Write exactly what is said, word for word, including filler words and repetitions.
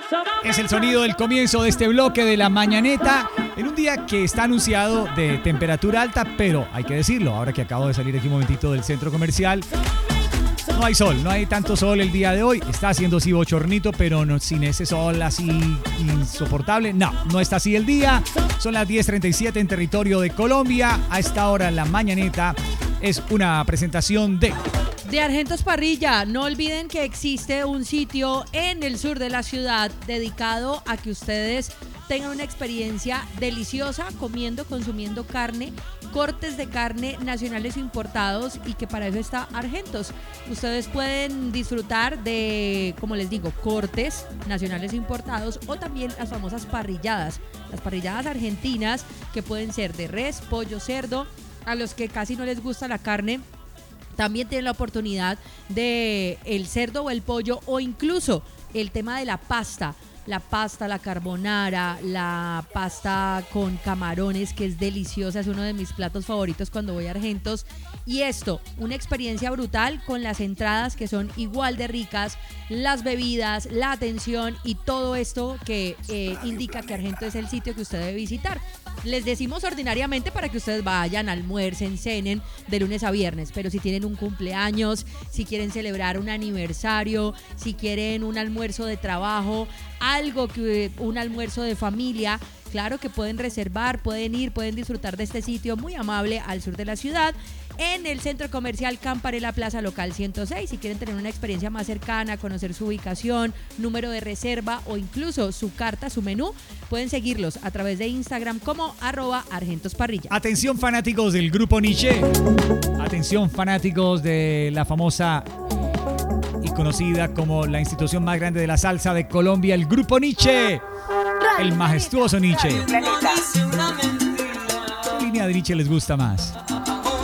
Es el sonido del comienzo de este bloque de la mañaneta en un día que está anunciado de temperatura alta, pero hay que decirlo, ahora que acabo de salir aquí un momentito del centro comercial, no hay sol, no hay tanto sol el día de hoy. Está haciendo así bochornito, pero no, sin ese sol así insoportable. No, no está así el día. Son las diez treinta y siete en territorio de Colombia. A esta hora la mañaneta es una presentación de... De Argentos Parrilla. No olviden que existe un sitio en el sur de la ciudad dedicado a que ustedes tengan una experiencia deliciosa comiendo, consumiendo carne, cortes de carne nacionales o importados, y que para eso está Argentos. Ustedes pueden disfrutar de, como les digo, cortes nacionales o importados, o también las famosas parrilladas, las parrilladas argentinas, que pueden ser de res, pollo, cerdo. A los que casi no les gusta la carne, también tienen la oportunidad de el cerdo o el pollo, o incluso el tema de la pasta. La pasta, la carbonara, la pasta con camarones, que es deliciosa, es uno de mis platos favoritos cuando voy a Argentos. Y esto, una experiencia brutal con las entradas, que son igual de ricas, las bebidas, la atención y todo esto que eh, indica que Argentos es el sitio que usted debe visitar. Les decimos ordinariamente para que ustedes vayan, almuercen, cenen de lunes a viernes, pero si tienen un cumpleaños, si quieren celebrar un aniversario, si quieren un almuerzo de trabajo, algo que un almuerzo de familia, claro que pueden reservar, pueden ir, pueden disfrutar de este sitio muy amable al sur de la ciudad, en el centro comercial Camparela Plaza Local ciento seis. Si quieren tener una experiencia más cercana, conocer su ubicación, número de reserva o incluso su carta, su menú, pueden seguirlos a través de Instagram como arroba Argentos Parrilla. Atención, fanáticos del grupo Nietzsche. Atención, fanáticos de la famosa y conocida como la institución más grande de la salsa de Colombia, el grupo Nietzsche. El majestuoso Nietzsche. ¿Qué línea de Nietzsche les gusta más?